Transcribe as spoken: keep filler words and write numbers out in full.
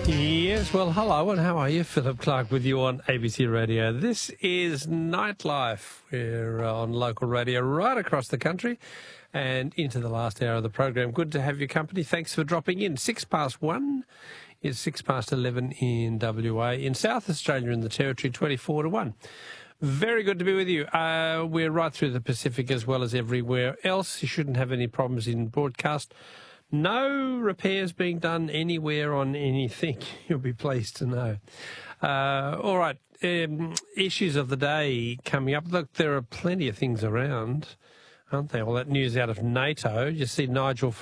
Yes, well, hello and how are you? Philip Clark with you on A B C Radio. This is Nightlife. We're on local radio right across the country and into the last hour of the program. Good to have your company. Thanks for dropping in. Six past one is six past eleven in W A. In South Australia in the Territory, twenty-four to one. Very good to be with you. Uh, we're right through the Pacific as well as everywhere else. You shouldn't have any problems in broadcast. No repairs being done anywhere on anything, you'll be pleased to know. Uh, all right, um, issues of the day coming up. Look, there are plenty of things around, aren't there? All that news out of NATO. You see Nigel